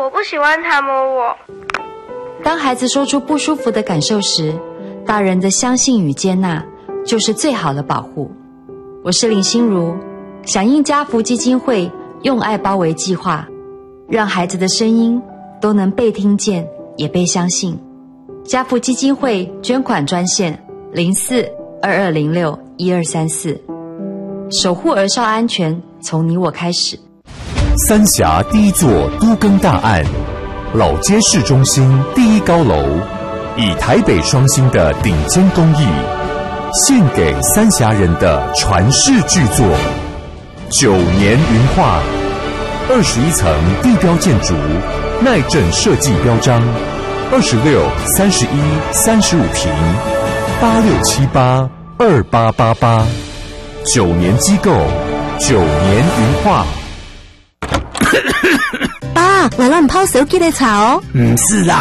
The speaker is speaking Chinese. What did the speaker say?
我不喜欢他摸我。 当孩子说出不舒服的感受时，大人的相信与接纳就是最好的保护。我是林心如，响应家福基金会用爱包围计划，让孩子的声音都能被听见也被相信。家福基金会捐款专线04-2206-1234，守护儿少安全，从你我开始。 三峡第一座都更大案，老街市中心第一高楼，以台北双星的顶尖工艺，献给三峡人的传世巨作9年云画，21层地标建筑，耐震设计标章，26、31、35坪，86782888，9年机构，9年云画。 爸，我乱泡手机的草哦。 不是啦，